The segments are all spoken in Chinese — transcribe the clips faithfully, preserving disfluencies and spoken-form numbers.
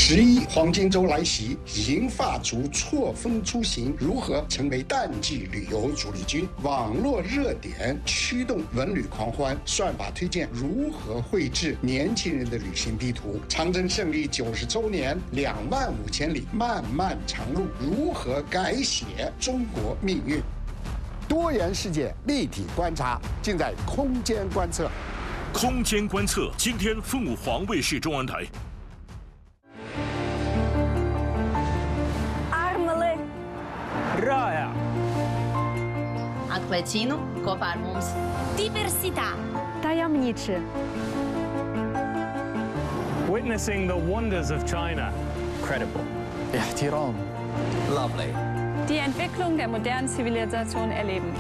十一黄金周来袭，银发族错峰出行，如何成为淡季旅游主力军？网络热点驱动文旅狂欢，算法推荐如何绘制年轻人的旅行地图？长征胜利九十周年，两万五千里漫漫长路，如何改写中国命运？多元世界立体观察，尽在空间观测。 空间观测，今天凤凰卫视中文台。 Rāja. Atklēcienu kopā ar mums. Diversitā. Tajemniczy. Witnessing the wonders of China. Credible. Ihtiram. Lovely. Die Entwicklung der modernen Zivilisation erleben.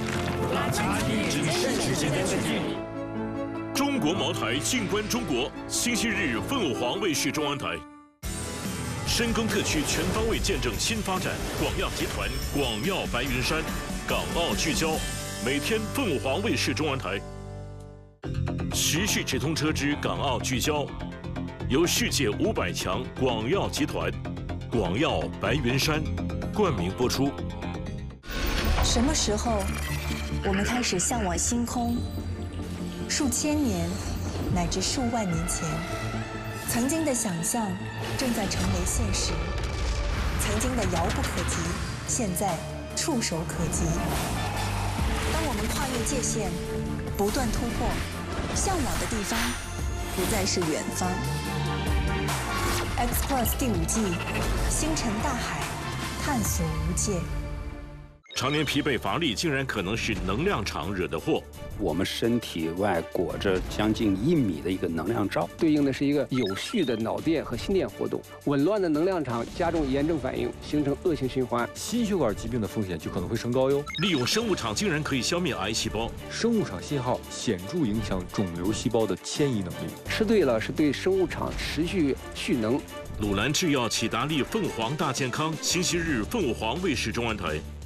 中国茅台静观中国，星期日凤凰卫视中文台。 深耕特区，全方位见证新发展。广药集团、广药白云山，港澳聚焦。每天凤凰卫视中文台持续直通车之港澳聚焦，由世界五百强广药集团、广药白云山冠名播出。 什么时候，我们开始向往星空？数千年，乃至数万年前。 曾经的想象正在成为现实，曾经的遥不可及，现在触手可及。当我们跨越界限，不断突破，向往的地方不再是远方。X Plus 第五季，星辰大海，探索无界。 常年疲惫乏力，竟然可能是能量场惹的祸。 我们身体外裹着将近一米的一个能量罩， 对应的是一个有序的脑电和心电活动。紊乱的能量场加重炎症反应，形成恶性循环， 心血管疾病的风险就可能会升高哟。 利用生物场竟然可以消灭癌细胞， 生物场信号显著影响肿瘤细胞的迁移能力。 吃对了是对生物场持续蓄能。 鲁兰制药、启达利、凤凰大健康，星期日凤凰卫视中文台。